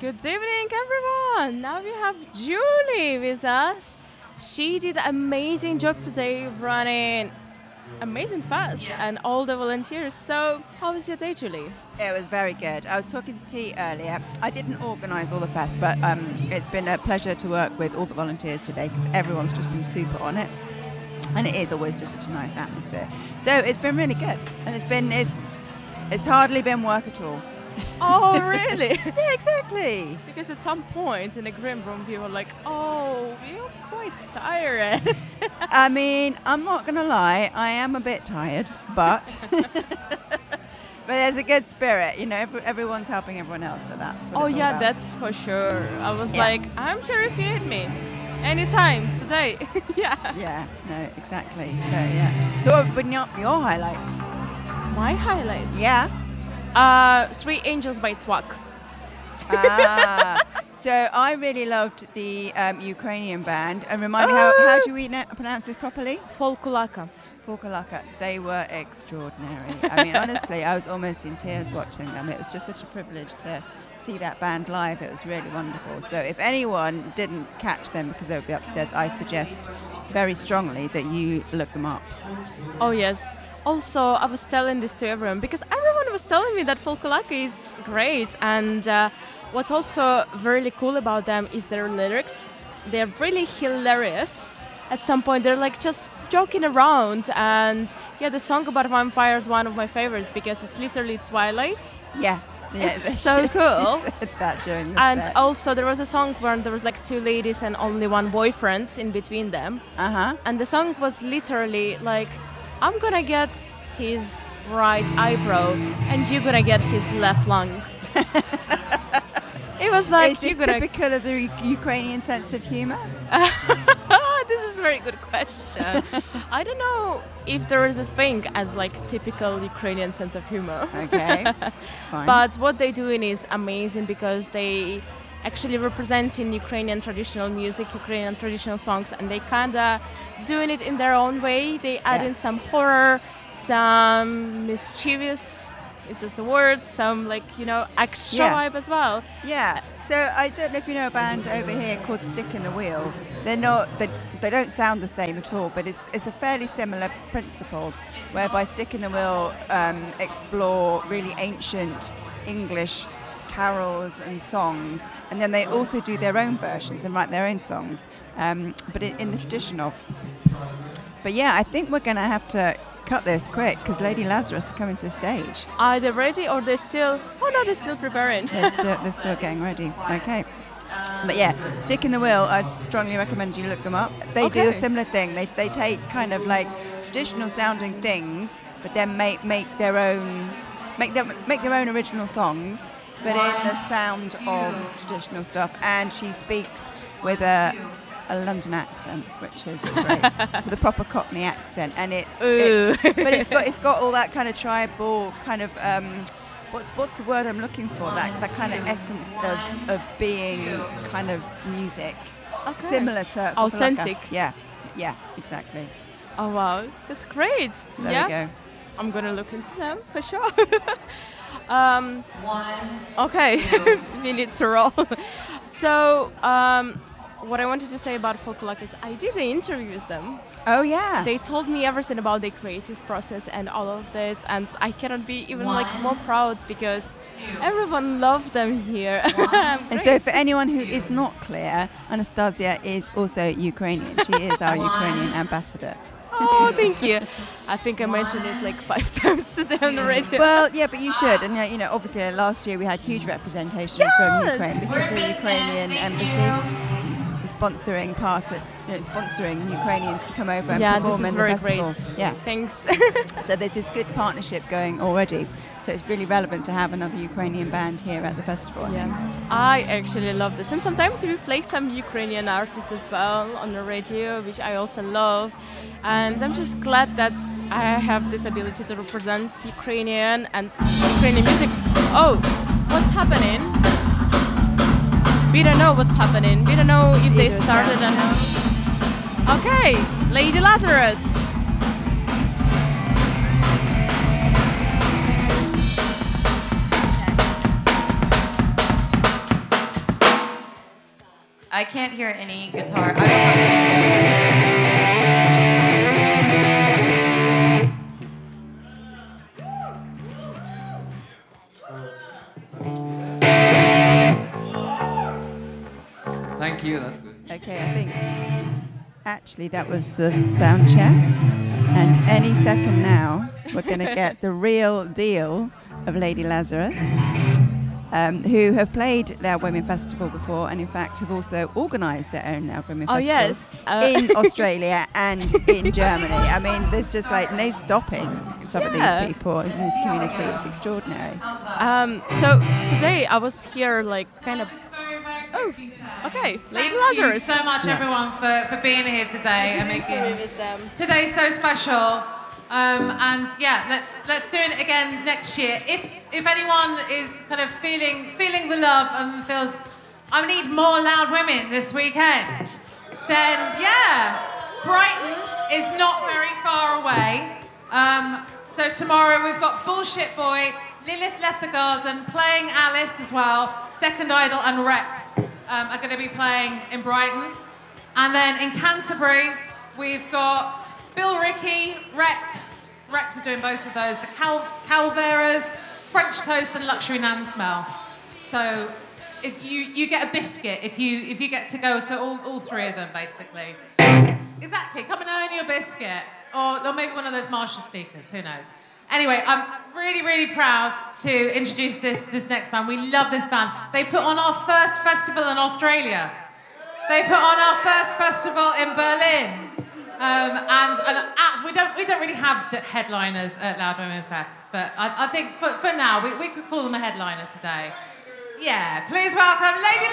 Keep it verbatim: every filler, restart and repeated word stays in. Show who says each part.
Speaker 1: Good evening, everyone. Now we have Julie with us. She did an amazing job today running amazing fast and all the volunteers. So how was your day, Julie?
Speaker 2: It was very good. I was talking to T earlier. I didn't organise all the fest, but um, it's been a pleasure to work with all the volunteers today because everyone's just been super on it. And it is always just such a nice atmosphere. So it's been really good. And it's been, it's, it's hardly been work at all.
Speaker 1: Oh, really?
Speaker 2: Yeah, exactly.
Speaker 1: Because at some point in the green room, people were like, oh, we're quite tired.
Speaker 2: I mean, I'm not going to lie, I am a bit tired, but but there's a good spirit. You know, every, everyone's helping everyone else, so that's what
Speaker 1: Oh,
Speaker 2: it's all
Speaker 1: yeah,
Speaker 2: about.
Speaker 1: that's for sure. I was
Speaker 2: Yeah.
Speaker 1: like, I'm sure if you need me. Anytime, today. Yeah.
Speaker 2: Yeah, no, exactly. So, yeah. So what have been your, your highlights?
Speaker 1: My highlights?
Speaker 2: Yeah.
Speaker 1: Uh, Three Angels by Twak.
Speaker 2: Ah, so I really loved the um, Ukrainian band. And remind me, how, how do we na- pronounce this properly?
Speaker 1: Folkulaka.
Speaker 2: Folkalaka. They were extraordinary. I mean, honestly, I was almost in tears watching them. It was just such a privilege to see that band live. It was really wonderful. So if anyone didn't catch them because they would be upstairs, I suggest very strongly that you look them up.
Speaker 1: Oh, yes. Also, I was telling this to everyone because everyone was telling me that Folkulaka is great. And uh, what's also really cool about them is their lyrics. They're really hilarious. At some point, they're like just joking around. And yeah, the song about vampire is one of my favorites because it's literally Twilight.
Speaker 2: Yeah. Yeah,
Speaker 1: It's so cool.
Speaker 2: She said that during the
Speaker 1: And
Speaker 2: set.
Speaker 1: also, there was a song where there was like two ladies and only one boyfriend in between them.
Speaker 2: Uh-huh.
Speaker 1: And the song was literally like, I'm gonna get his right eyebrow and you're gonna get his left lung. It was like,
Speaker 2: Is this
Speaker 1: you're gonna...
Speaker 2: typical of the U- Ukrainian sense of humour?
Speaker 1: This is a very good question. I don't know if there is a thing as like typical Ukrainian sense of humor.
Speaker 2: Okay, fine.
Speaker 1: But what they're doing is amazing because they actually representing Ukrainian traditional music, Ukrainian traditional songs, and they kind of doing it in their own way. They add
Speaker 2: Yeah.
Speaker 1: in some horror, some mischievous, is this a word? Some like, you know, extra
Speaker 2: Yeah.
Speaker 1: vibe as well.
Speaker 2: Yeah, so I don't know if you know a band over here called Stick in the Wheel. They're not, they, they don't sound the same at all, but it's, it's a fairly similar principle whereby Stick in the Wheel um, explore really ancient English carols and songs, and then they also do their own versions and write their own songs, um, but in, in the tradition of. But yeah, I think we're going to have to cut this quick because Lady Lazarus are coming to the stage.
Speaker 1: Are they ready or they're still... Oh no, they're still preparing.
Speaker 2: They're still, they're still getting ready. Okay. But yeah, Stick in the Wheel, I'd strongly recommend you look them up. They do a
Speaker 1: Okay.
Speaker 2: similar thing. They they take kind of like traditional sounding things, but then make make their own make them make their own original songs, but in the sound of traditional stuff. And she speaks with a a London accent, which is great, with a proper Cockney accent, and it's,
Speaker 1: Ooh.
Speaker 2: it's but it's got it's got all that kind of tribal kind of um, what, what's the word I'm looking for? That that kind of essence of, of being kind of music,
Speaker 1: Okay.
Speaker 2: similar to
Speaker 1: Authentic.
Speaker 2: Folkalaka. Yeah, yeah, exactly.
Speaker 1: Oh wow, that's great.
Speaker 2: So there
Speaker 1: yeah,
Speaker 2: we go.
Speaker 1: I'm gonna look into them for sure. um, okay, we need to roll. So, um, what I wanted to say about Folkulaka is I did the interview with them.
Speaker 2: Oh yeah.
Speaker 1: They told me everything about the creative process and all of this, and I cannot be even like more proud because everyone loved them here.
Speaker 2: And so, for anyone who is not clear, Anastasia is also Ukrainian. She is our Ukrainian ambassador.
Speaker 1: Oh, thank you. I think I mentioned it like five times today on the radio.
Speaker 2: Well, yeah, but you should. And, uh, you know, obviously uh, last year we had huge representation from
Speaker 1: Yes!
Speaker 2: Ukraine because the Ukrainian embassy is sponsoring part of, you know, sponsoring Ukrainians to come over and
Speaker 1: yeah, this
Speaker 2: perform
Speaker 1: is
Speaker 2: in
Speaker 1: very
Speaker 2: the festival.
Speaker 1: great.
Speaker 2: Yeah.
Speaker 1: Thanks.
Speaker 2: So there's this good partnership going already. So it's really relevant to have another Ukrainian band here at the festival. I think.
Speaker 1: Yeah, I actually love this, and sometimes we play some Ukrainian artists as well on the radio, which I also love. And I'm just glad that I have this ability to represent Ukrainian and Ukrainian music. Oh, what's happening? We don't know what's happening. We don't know if they started or not. Okay, Lady Lazarus.
Speaker 3: I can't hear any guitar. I don't know.
Speaker 4: Thank you, that's good.
Speaker 2: Okay, I think actually that was the sound check. And any second now, we're going to get the real deal of Lady Lazarus, um, who have played Loud Women Festival before and in fact have also organised their own Loud Women
Speaker 1: Oh,
Speaker 2: Festival
Speaker 1: yes. Uh,
Speaker 2: in Australia and in Germany. I mean, there's just like no stopping some
Speaker 1: Yeah.
Speaker 2: of these people in this community. It's extraordinary.
Speaker 1: Um, so today I was here, like, kind of. Oh, okay, Lady
Speaker 5: Thank
Speaker 1: Lazarus.
Speaker 5: you so much,
Speaker 2: Yeah.
Speaker 5: everyone, for, for being here today and making
Speaker 1: It them.
Speaker 5: today's so special. Um, and yeah, let's let's do it again next year. If if anyone is kind of feeling feeling the love and feels I need more loud women this weekend, then yeah, Brighton is not very far away. Um, so tomorrow we've got Bullshit Boy, Lilith Lethergarden playing Alice as well. Second Idol and Rex um, are going to be playing in Brighton. And then in Canterbury, we've got Bill Ricky, Rex. Rex are doing both of those. The Cal- Calveras, French Toast and Luxury Nan Smell. So if you, you get a biscuit if you if you get to go to all, all three of them, basically. Exactly. Come and earn your biscuit. Or, or maybe one of those Marshall speakers. Who knows? Anyway, I'm really, really proud to introduce this, this next band. We love this band. They put on our first festival in Australia. They put on our first festival in Berlin. Um, and and at, we don't we don't really have the headliners at Loud Women Fest, but I, I think for, for now we, we could call them a headliner today. Yeah, please welcome Lady